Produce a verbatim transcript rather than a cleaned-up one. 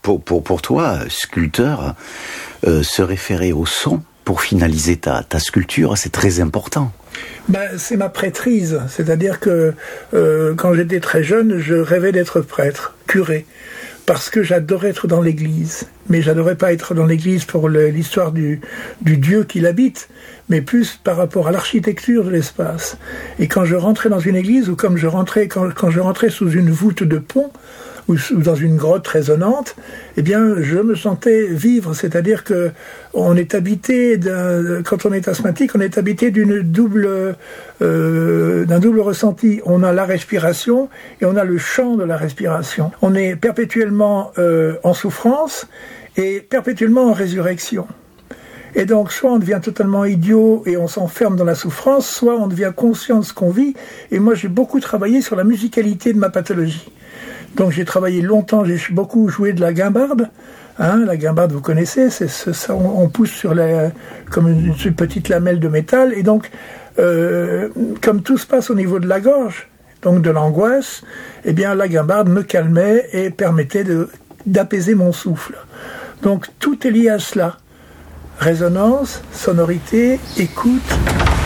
pour, pour, pour toi, sculpteur, euh, se référer au son pour finaliser ta, ta sculpture, c'est très important. Ben, c'est ma prêtrise, c'est-à-dire que euh, quand j'étais très jeune, je rêvais d'être prêtre, curé, parce que j'adorais être dans l'église. Mais j'adorais pas être dans l'église pour le, l'histoire du, du Dieu qui l'habite, mais plus par rapport à l'architecture de l'espace. Et quand je rentrais dans une église, ou comme je rentrais, quand, quand je rentrais sous une voûte de pont, ou dans une grotte résonnante, eh bien, je me sentais vivre, c'est-à-dire que on est habité d'un, quand on est asthmatique, on est habité d'une double, euh, d'un double ressenti. On a la respiration et on a le chant de la respiration. On est perpétuellement euh, en souffrance et perpétuellement en résurrection. Et donc, soit on devient totalement idiot et on s'enferme dans la souffrance, soit on devient conscient de ce qu'on vit. Et moi, j'ai beaucoup travaillé sur la musicalité de ma pathologie. Donc j'ai travaillé longtemps, j'ai beaucoup joué de la guimbarde. Hein, la guimbarde, vous connaissez, c'est, c'est ça, on, on pousse sur la, comme une, une petite lamelle de métal. Et donc, euh, comme tout se passe au niveau de la gorge, donc de l'angoisse, eh bien la guimbarde me calmait et permettait de, d'apaiser mon souffle. Donc tout est lié à cela. Résonance, sonorité, écoute.